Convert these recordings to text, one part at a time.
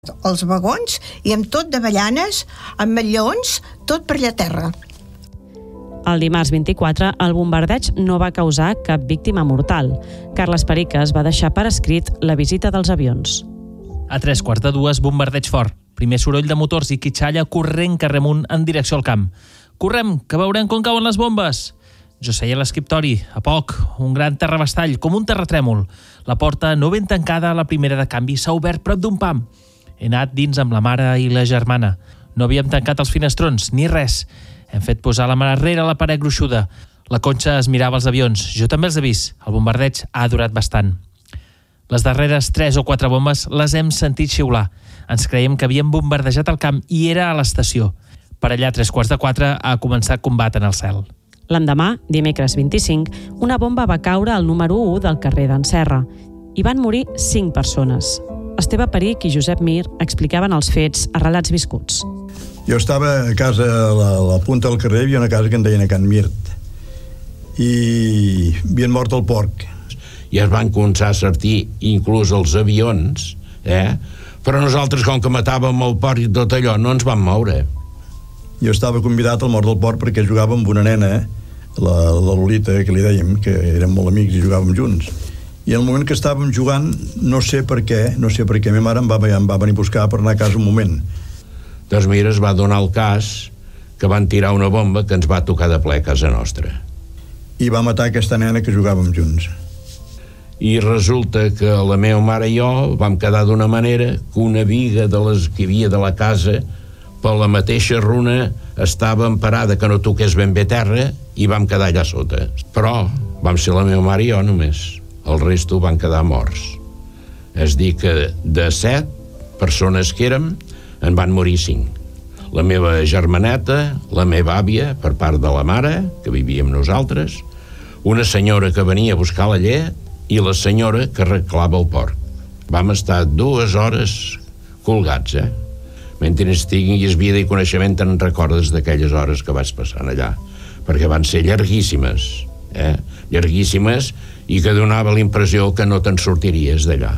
Els vagons i amb tot d'avellanes, amb matllons, tot per allà a terra. El dimarts 24, el bombardeig no va causar cap víctima mortal. Carles Periques va deixar per escrit la visita dels avions. A 2:45, bombardeig fort. Primer soroll de motors i quitxalla corrent carrer amunt en direcció al camp. Correm, que veurem com cauen les bombes. Jo seia a l'escriptori, a poc, un gran terrabastall, com un terratrèmol. La porta, no ben tancada, la primera de canvi, s'ha obert prop d'un pam. He anat dins amb la mare i la germana. No havíem tancat els finestrons, ni res. Hem fet posar la mare rere la paret gruixuda. La Conxa es mirava els avions. Jo també els he vist. El bombardeig ha durat bastant. Les darreres 3 o 4 bombes les hem sentit xiular. Ens creiem que havíem bombardejat el camp i era a l'estació. Per allà, a 3:45, ha començat combat en el cel. L'endemà, dimecres 25, una bomba va caure al número 1 del carrer d'en Serra. Hi van morir 5 persones. Esteve Perich i Josep Mir explicaven els fets a Relats Viscuts. Jo estava a casa, a la punta del carrer, hi havia una casa que en deien a Can Mirt, i havien mort el porc. I es van començar a sortir inclús els avions, però nosaltres, com que matàvem el porc i tot allò, no ens vam moure. Jo estava convidat al mort del porc perquè jugava amb una nena, la Lolita, que li dèiem, que érem molt amics i jugàvem junts. I en el moment que estàvem jugant, no sé per què, ma mare em va venir a buscar per anar a casa un moment. Doncs mira, es va donar el cas que van tirar una bomba que ens va tocar de ple a casa nostra. I va matar aquesta nena que jugàvem junts. I resulta que la meva mare i jo vam quedar d'una manera que una viga de les que hi havia de la casa, per la mateixa runa, estava emparada que no toqués ben bé terra i vam quedar allà sota. Però vam ser la meva mare i jo només. El resto van quedar morts. És dir que de 7 persones que érem, en van morir 5. La meva germaneta, la meva àvia, per part de la mare, que vivia amb nosaltres, una senyora que venia a buscar la llet i la senyora que arreglava el porc. Vam estar 2 hores colgats, Mentre tinguis vida i coneixement te'n recordes d'aquelles hores que vaig passar allà, perquè van ser llarguíssimes, llarguíssimes, i que donava la impressió que no te'n sortiries d'allà.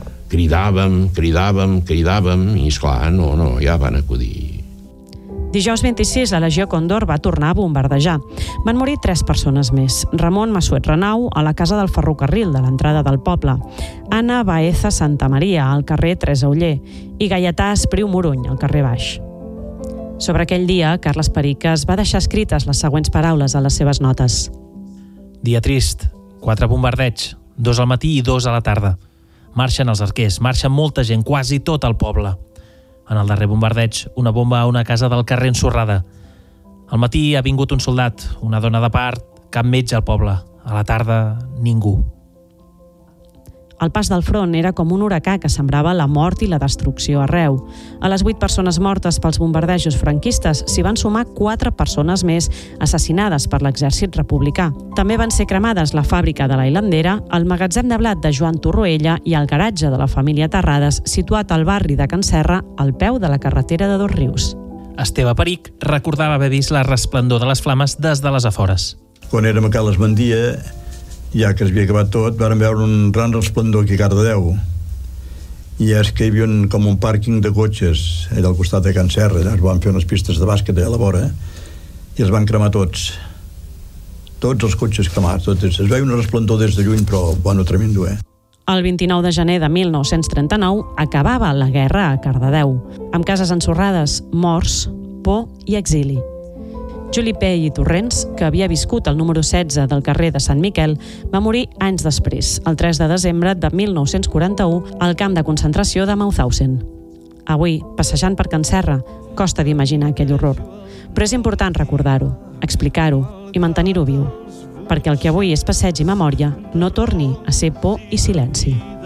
Cridàvem, i esclar, no, ja van acudir. Dijous 26, la Legió Còndor va tornar a bombardejar. Van morir 3 persones més. Ramon Massuet Renau, a la casa del ferrocarril de l'entrada del poble. Anna Baeza Santamaria, al carrer Teresa Oller. I Gaietà Espriu Moruny, al carrer Baix. Sobre aquell dia, Carles Periques va deixar escrites les següents paraules a les seves notes. Dia trist. 4 bombardeig. 2 al matí i 2 a la tarda. Marxen els arquers, marxa molta gent, quasi tot el poble. En el darrer bombardeig, una bomba a una casa del carrer ensorrada. Al matí ha vingut un soldat, una dona de part, cap metge al poble. A la tarda, ningú. El pas del front era com un huracà que sembrava la mort i la destrucció arreu. A les 8 persones mortes pels bombardejos franquistes s'hi van sumar 4 persones més assassinades per l'exèrcit republicà. També van ser cremades la fàbrica de la Hilandera, el magatzem de blat de Joan Torroella i el garatge de la família Terrades, situat al barri de Can Serra, al peu de la carretera de Dosrius. Esteve Perich recordava haver vist la resplendor de les flames des de les afores. Quan érem a Cal Esbandia, ja que es havia acabat tot, vàrem veure un gran resplendor aquí a Cardedeu. I és que hi havia com un pàrquing de cotxes allà al costat de Can Serra. Allà es van fer unes pistes de bàsquet allà a la vora i els van cremar tots. Tots els cotxes cremats. Es veia un resplendor des de lluny, però bueno, tremendo, El 29 de gener de 1939 acabava la guerra a Cardedeu, amb cases ensorrades, morts, por i exili. Juli Pell i Torrents, que havia viscut al número 16 del carrer de Sant Miquel, va morir anys després, el 3 de desembre de 1941, al camp de concentració de Mauthausen. Avui, passejant per Can Serra, costa d'imaginar aquell horror. Però és important recordar-ho, explicar-ho i mantenir-ho viu, perquè el que avui és passeig i memòria no torni a ser por i silenci.